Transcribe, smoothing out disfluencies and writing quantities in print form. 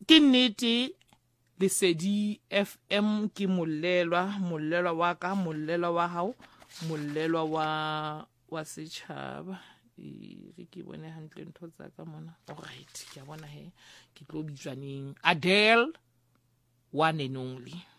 ke nnete Lesedi FM ke molelwa wa ka, molelwa wa hao, molelwa wa setšhaba. Re ke bone hantle ntho tsa ka mona. Alright, ke a bona he ke tlo bitswaneng Adele one and only.